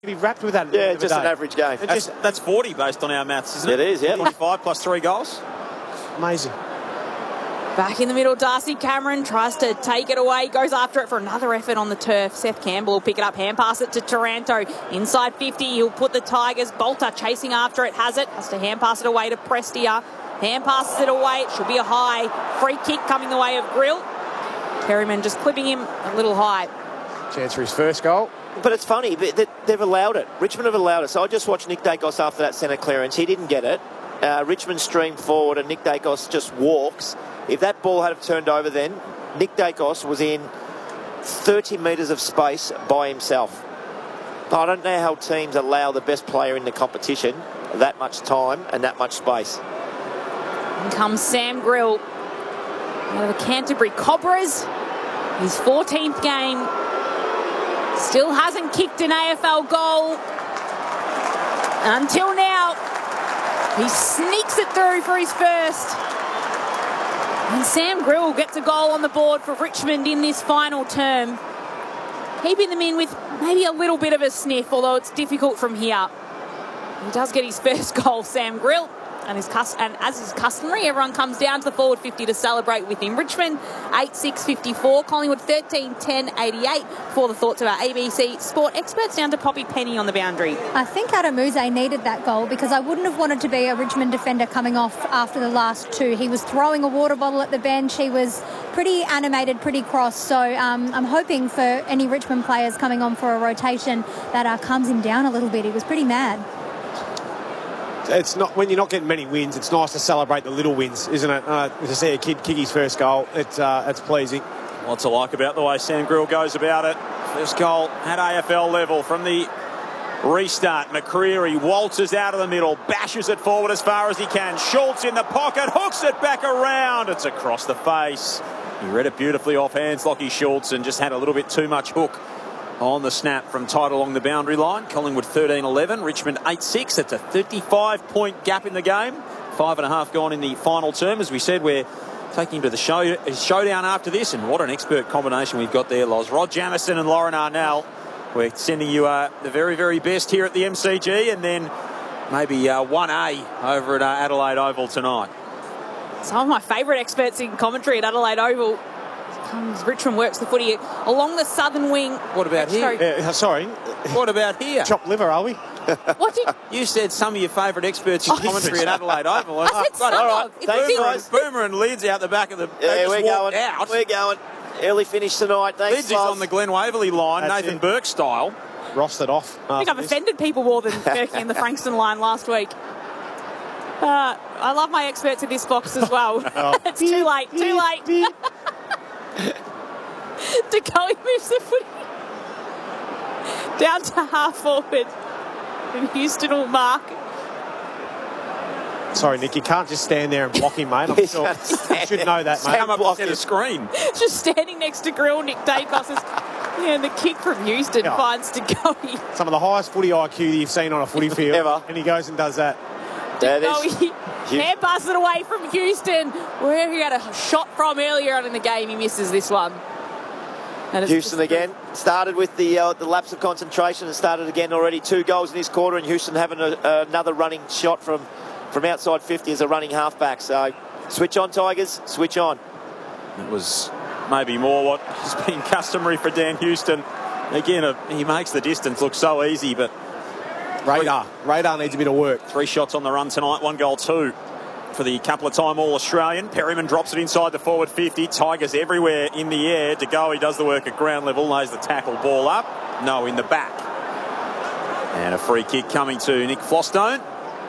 Be wrapped with that. Yeah, just an average game. That's 40 based on our maths, isn't it? It is, yeah. 25 plus 3 goals. Amazing. Back in the middle, Darcy Cameron tries to take it away, goes after it for another effort on the turf. Seth Campbell will pick it up, hand pass it to Taranto. Inside 50, he'll put the Tigers. Bolter chasing after it, has to hand pass it away to Prestia. Hand passes it away, it should be a high. Free kick coming the way of Grill. Perryman just clipping him a little high. Chance for his first goal. But it's funny, they've allowed it. Richmond have allowed it. So I just watched Nick Dacos after that centre clearance. He didn't get it. Richmond streamed forward and Nick Dacos just walks. If that ball had turned over then, Nick Dacos was in 30 metres of space by himself. I don't know how teams allow the best player in the competition that much time and that much space. In comes Sam Grill out of the Canterbury Cobras. His 14th game. Still hasn't kicked an AFL goal until now. He sneaks it through for his first. And Sam Grill gets a goal on the board for Richmond in this final term. Keeping them in with maybe a little bit of a sniff, although it's difficult from here. He does get his first goal, Sam Grill. And as is customary, everyone comes down to the forward 50 to celebrate with him. Richmond 8-6-54, Collingwood 13-10-88. For the thoughts of our ABC sport experts, down to Poppy Penny on the boundary. I think Adam Uze needed that goal because I wouldn't have wanted to be a Richmond defender coming off after the last two. He was throwing a water bottle at the bench. He was pretty animated, pretty cross. So I'm hoping for any Richmond players coming on for a rotation that calms him down a little bit. He was pretty mad. It's not when you're not getting many wins. It's nice to celebrate the little wins, isn't it? To see a kid kick his first goal, it's pleasing. Lots to like about the way Sam Grill goes about it. First goal at AFL level from the restart. McCreary waltzes out of the middle, bashes it forward as far as he can. Schultz in the pocket, hooks it back around. It's across the face. He read it beautifully off hands, Lockie Schultz, and just had a little bit too much hook on the snap from tight along the boundary line. Collingwood 13-11, Richmond 8-6. That's a 35-point gap in the game. 5.5 gone in the final term. As we said, we're taking him to the showdown after this. And what an expert combination we've got there, Loz. Rod Jamieson and Lauren Arnell. We're sending you the very, very best here at the MCG, and then maybe 1A over at Adelaide Oval tonight. Some of my favourite experts in commentary at Adelaide Oval. Richmond works the footy along the southern wing. What about here? Sorry. What about here? Chopped liver, are we? What did you said? Some of your favourite experts in commentary at Adelaide Oval. I said some. All right. Boomer and Lids out the back of the. Yeah, we're going. Out. We're going. Early finish tonight. Thanks, Lids is on the Glen Waverley line, That's Nathan it. Burke style. Rossed it off. I think I've offended people more than Burke in the Frankston line last week. I love my experts in this box as well. It's too late. DeCoey moves the footy down to half forward, and Houston will mark. Sorry, Nick, you can't just stand there and block him, mate. I'm sure you should know that, mate. Come up and set a screen. Just standing next to Grill, Nick Dacos is, and the kick from Houston finds DeCoey. Some of the highest footy IQ that you've seen on a footy field. Ever. And he goes and does that. DeCoey hand passes it away from Houston, where he had a shot from earlier on in the game. He misses this one. Houston again started with the lapse of concentration and started again already. 2 goals in this quarter, and Houston having another running shot from outside 50 as a running halfback. So switch on, Tigers, switch on. It was maybe more what has been customary for Dan Houston. Again, he makes the distance look so easy, but Radar needs a bit of work. 3 shots on the run tonight, 1 goal, 2 for the couple-of-time All-Australian. Perryman drops it inside the forward 50. Tigers everywhere in the air. DeGoey does the work at ground level, lays the tackle, ball up. No, in the back. And a free kick coming to Nick Flostone.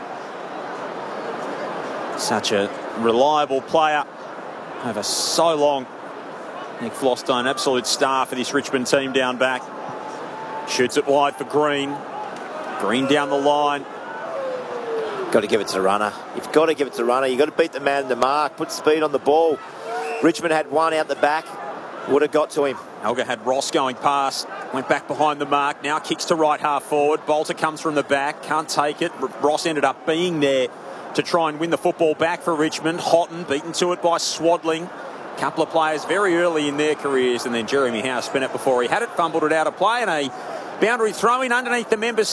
Such a reliable player over so long. Nick Flostone, absolute star for this Richmond team down back. Shoots it wide for Green. Green down the line. Got to give it to the runner. You've got to give it to the runner. You've got to beat the man in the mark. Put speed on the ball. Richmond had one out the back. Would have got to him. Elgar had Ross going past. Went back behind the mark. Now kicks to right half forward. Bolter comes from the back. Can't take it. Ross ended up being there to try and win the football back for Richmond. Houghton beaten to it by Swadling. Couple of players very early in their careers, and then Jeremy Howe spun it before he had it, fumbled it out of play, and a Boundary throw in underneath the members.